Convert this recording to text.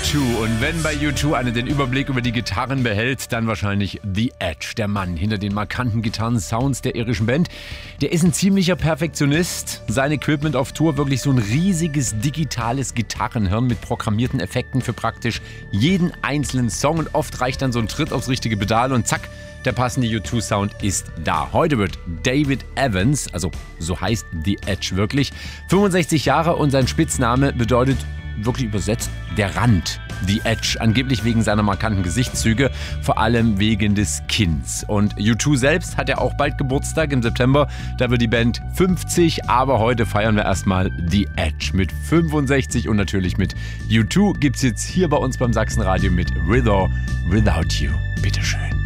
U2. Und wenn bei U2 einer den Überblick über die Gitarren behält, dann wahrscheinlich The Edge, der Mann hinter den markanten Gitarrensounds der irischen Band. Der ist ein ziemlicher Perfektionist. Sein Equipment auf Tour wirklich so ein riesiges digitales Gitarrenhirn mit programmierten Effekten für praktisch jeden einzelnen Song. Und oft reicht dann so ein Tritt aufs richtige Pedal und zack, der passende U2-Sound ist da. Heute wird David Evans, also so heißt The Edge wirklich, 65 Jahre und sein Spitzname bedeutet wirklich übersetzt der Rand. The Edge, angeblich wegen seiner markanten Gesichtszüge, vor allem wegen des Kinns. Und U2 selbst hat ja auch bald Geburtstag im September, da wird die Band 50, aber heute feiern wir erstmal The Edge mit 65 und natürlich mit U2 gibt's jetzt hier bei uns beim Sachsenradio mit With or Without You. Bitteschön.